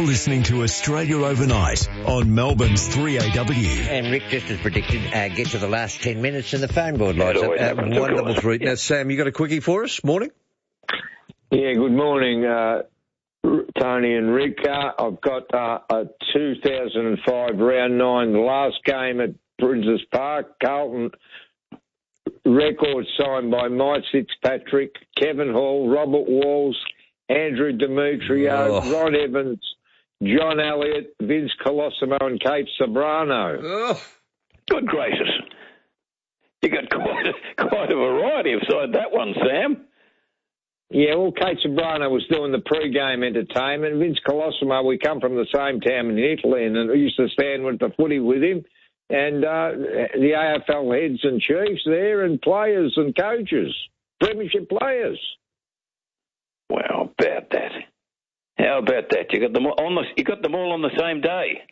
listening to Australia Overnight on Melbourne's 3AW. And Rick, just as predicted, get to the last 10 minutes and the phone board lights up. 133. Now, Sam, you got a quickie for us? Morning. Yeah, good morning, Tony and Rick. I've got a 2005 round 9, the last game at Princes Park, Carlton. Record signed by Mike Fitzpatrick, Kevin Hall, Robert Walls, Andrew Demetrio, Rod Evans, John Elliott, Vince Colosimo and Kate Sobrano. Good gracious. You got quite a variety inside that one, Sam. Yeah, well, Kate Sobrano was doing the pre-game entertainment. Vince Colosimo, we come from the same town in Italy, and we used to stand with the footy with him. And the AFL heads and chiefs there, and players and coaches, premiership players. Wow, about that. How about that? You got them all on the same day.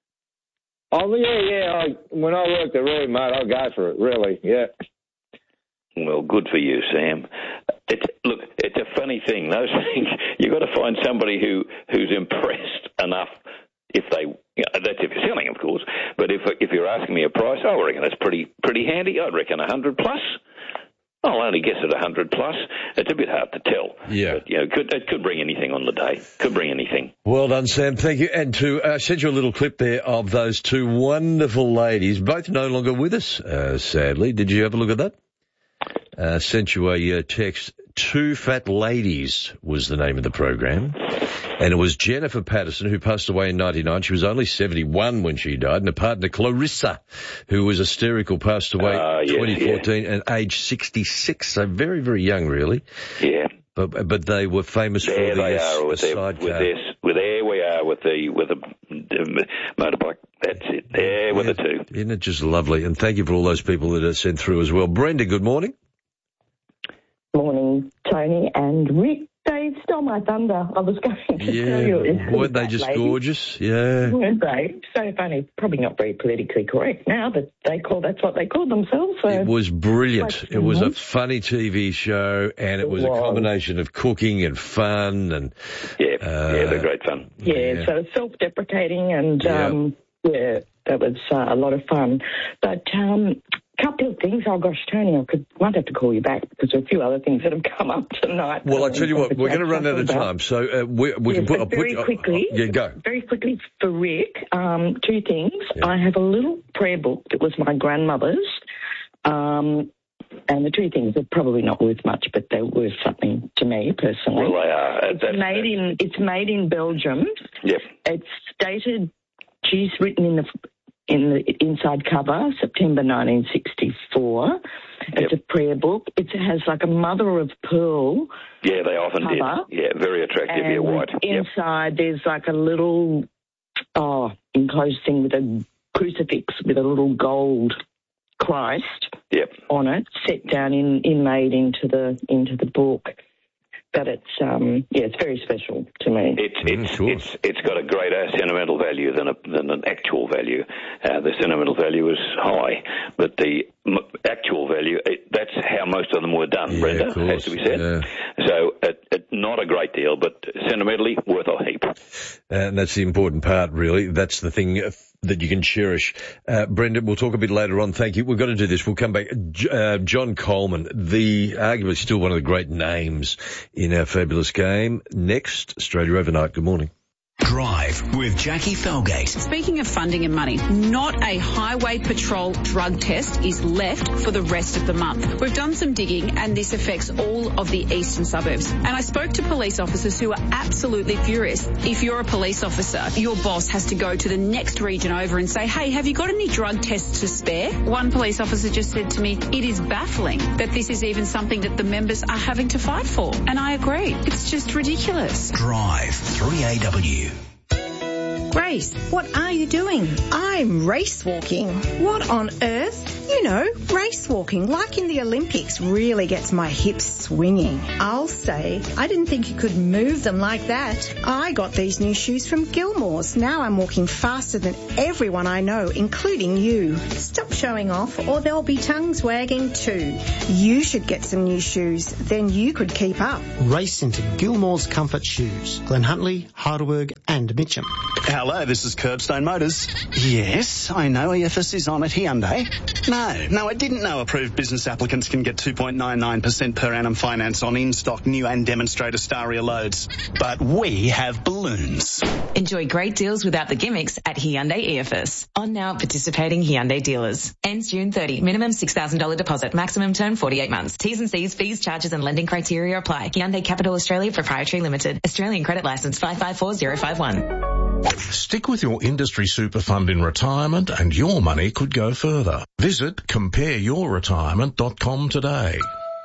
Oh yeah. When I worked at Roy, mate, I'll go for it. Really, yeah. Well, good for you, Sam. It's a funny thing. Those things, you've got to find somebody who's impressed enough. If they, that's if you're selling, of course. But if you're asking me a price, I reckon that's pretty handy. I'd reckon 100 plus. I'll only guess at 100 plus. It's a bit hard to tell. Yeah. But, it could bring anything on the day. Could bring anything. Well done, Sam. Thank you. And to send you a little clip there of those two wonderful ladies, both no longer with us, sadly. Did you have a look at that? Sent you a text. Two Fat Ladies was the name of the program. And it was Jennifer Patterson, who passed away in 1999. She was only 71 when she died. And her partner, Clarissa, who was hysterical, passed away in 2014 and aged 66. So very, very young, really. Yeah. But they were famous there for the sidecar. There we are with the motorbike. That's it. There with the two. Isn't it just lovely? And thank you for all those people that are sent through as well. Brenda, good morning. Morning, Tony and Rick. They stole my thunder. I was going to tell you. Weren't they just gorgeous? Yeah. Weren't they? So funny. Probably not very politically correct now, but that's what they called themselves. So. It was brilliant. It was a funny TV show, and it was a combination of cooking and fun. And they're great fun. Yeah, so self-deprecating and, that was a lot of fun. But couple of things. Oh, gosh, Tony, might have to call you back because there are a few other things that have come up tonight. Well, I tell you what, we're going to run out of time, so we can put... Very quickly. Go. Very quickly for Rick, two things. Yeah. I have a little prayer book that was my grandmother's, and the two things are probably not worth much, but they're worth something to me personally. Well, they are. It's made in Belgium. Yep. It's dated... She's written in the inside cover, September 1964. It's a prayer book. It has like a mother of pearl. Yeah, they often cover. did. Yeah, very attractive. And white. Inside there's like a little enclosed thing with a crucifix with a little gold Christ on it, set down inlaid into the book. But it's it's very special to me. It's got a greater sentimental value than an actual value. The sentimental value is high, but the actual value, that's how most of them were done, Brenda, has to be said. Yeah. So not a great deal, but sentimentally worth a heap. And that's the important part, really. That's the thing that you can cherish. Brenda, we'll talk a bit later on. Thank you. We've got to do this. We'll come back. John Coleman, arguably still one of the great names in our fabulous game. Next, Australia Overnight. Good morning. Drive with Jackie Felgate. Speaking of funding and money, not a highway patrol drug test is left for the rest of the month. We've done some digging and this affects all of the eastern suburbs. And I spoke to police officers who are absolutely furious. If you're a police officer, your boss has to go to the next region over and say, hey, have you got any drug tests to spare? One police officer just said to me, it is baffling that this is even something that the members are having to fight for. And I agree. It's just ridiculous. Drive 3AW. Grace, what are you doing? I'm race walking. What on earth? You know, race walking, like in the Olympics, really gets my hips swinging. I'll say, I didn't think you could move them like that. I got these new shoes from Gilmore's. Now I'm walking faster than everyone I know, including you. Stop showing off or there'll be tongues wagging too. You should get some new shoes, then you could keep up. Race into Gilmore's Comfort Shoes. Glen Huntly, Heidelberg and Mitcham. Hello, this is Curbstone Motors. Yes, I know EFS is on at Hyundai. No, I didn't know approved business applicants can get 2.99% per annum finance on in-stock new and demonstrator Staria loads. But we have balloons. Enjoy great deals without the gimmicks at Hyundai EFS. On now at participating Hyundai dealers. Ends June 30. Minimum $6,000 deposit. Maximum term 48 months. T's and C's, fees, charges and lending criteria apply. Hyundai Capital Australia Proprietary Limited. Australian Credit Licence 554051. Stick with your industry super fund in retirement and your money could go further. Visit compareyourretirement.com today.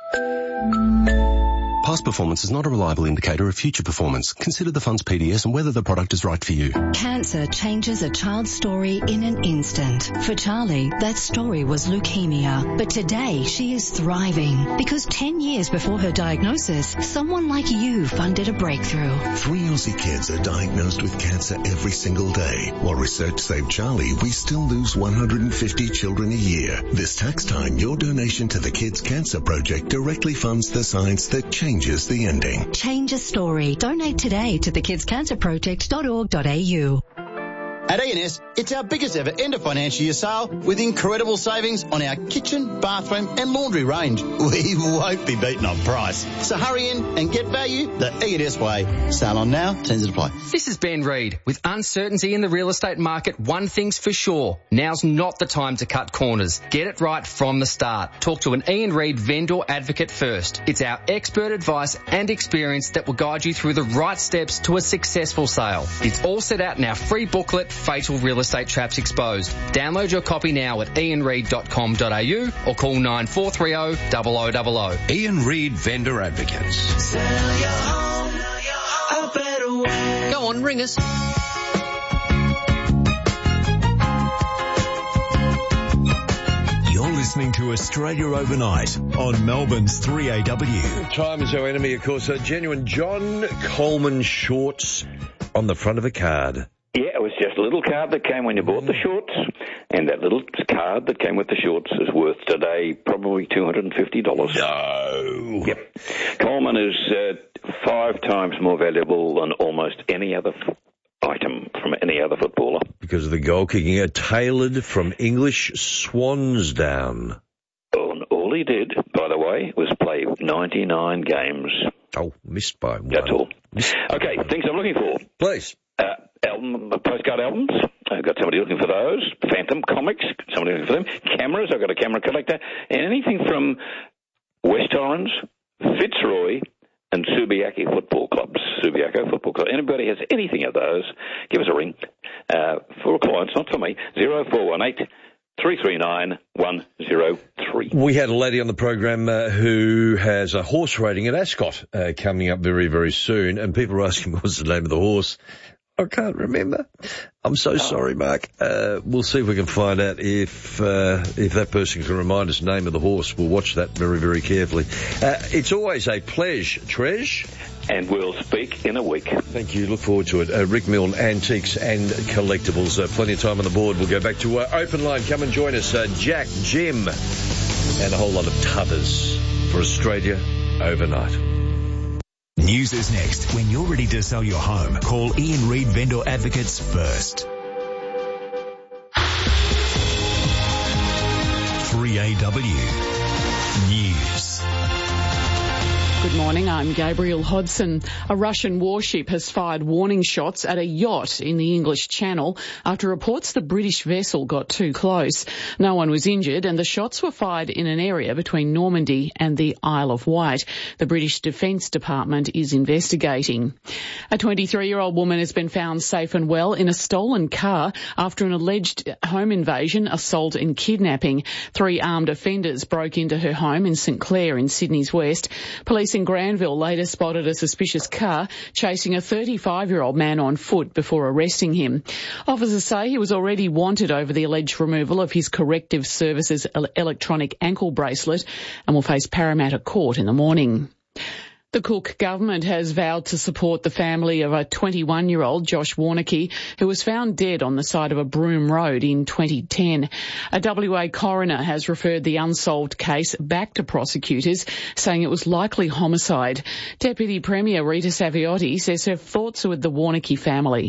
Past performance is not a reliable indicator of future performance. Consider the fund's PDS and whether the product is right for you. Cancer changes a child's story in an instant. For Charlie, that story was leukemia. But today, she is thriving because 10 years before her diagnosis, someone like you funded a breakthrough. 3 Aussie kids are diagnosed with cancer every single day. While research saved Charlie, we still lose 150 children a year. This tax time, your donation to the Kids Cancer Project directly funds the science that changes the ending. Change a story. Donate today to thekidscancerproject.org.au. At E&S, it's our biggest ever end of financial year sale with incredible savings on our kitchen, bathroom and laundry range. We won't be beaten on price. So hurry in and get value the E&S way. Sale on now, terms apply. This is Ben Reid. With uncertainty in the real estate market, one thing's for sure. Now's not the time to cut corners. Get it right from the start. Talk to an Ian Reid vendor advocate first. It's our expert advice and experience that will guide you through the right steps to a successful sale. It's all set out in our free booklet, Fatal Real Estate Traps Exposed. Download your copy now at ianreid.com.au or call 9430 0000. Ian Reid Vendor Advocates. Sell your home a better way. Go on, ring us. You're listening to Australia Overnight on Melbourne's 3AW. Time is our enemy, of course. Genuine John Coleman shorts on the front of a card. Yeah, it was just a little card that came when you bought the shorts, and that little card that came with the shorts is worth today probably $250. No. Yep. Coleman is 5 times more valuable than almost any other item from any other footballer. Because of the goal kicking, tailored from English Swansdown. All he did, by the way, was play 99 games. Oh, missed by one. That's all. Okay, things I'm looking for. Please. Postcard albums. I've got somebody looking for those. Phantom comics. Somebody looking for them. Cameras. I've got a camera collector. And anything from West Torrens, Fitzroy, and Subiaco Football Clubs. Subiaco Football Club. Anybody has anything of those, give us a ring. For clients, not for me. 0418 339 103. We had a lady on the program who has a horse riding at Ascot coming up very, very soon, and people are asking what's the name of the horse. I can't remember. I'm so sorry, Mark. We'll see if we can find out if that person can remind us the name of the horse. We'll watch that very, very carefully. It's always a pleasure, Tresh. And we'll speak in a week. Thank you. Look forward to it. Rick Milne, Antiques and Collectibles. Plenty of time on the board. We'll go back to Open Line. Come and join us. Jack, Jim, and a whole lot of tubbers for Australia Overnight. News is next. When you're ready to sell your home, call Ian Reid Vendor Advocates first. 3AW News. Good morning, I'm Gabrielle Hodson. A Russian warship has fired warning shots at a yacht in the English Channel after reports the British vessel got too close. No one was injured and the shots were fired in an area between Normandy and the Isle of Wight. The British Defence Department is investigating. A 23-year-old woman has been found safe and well in a stolen car after an alleged home invasion, assault and kidnapping. 3 armed offenders broke into her home in St Clair in Sydney's West. Police Police in Granville later spotted a suspicious car chasing a 35-year-old man on foot before arresting him. Officers say he was already wanted over the alleged removal of his Corrective Services electronic ankle bracelet and will face Parramatta Court in the morning. The Cook government has vowed to support the family of a 21-year-old, Josh Warneke, who was found dead on the side of a Broome Road in 2010. A WA coroner has referred the unsolved case back to prosecutors, saying it was likely homicide. Deputy Premier Rita Saviotti says her thoughts are with the Warneke family.